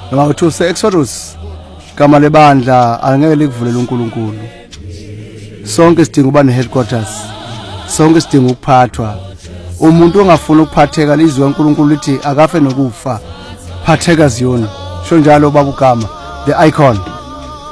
noma uthi Exodus igama lebandla angeke likuvulela uNkulunkulu. Sonke sidinga uba ne-headquarters, sonke sidinga ukuphathwa. Umuntu ongafuna ukuphatheka lizwe uNkulunkulu lithi akafe nokufa, phatheka Ziyoni. Sho njalo baba uGama, the icon.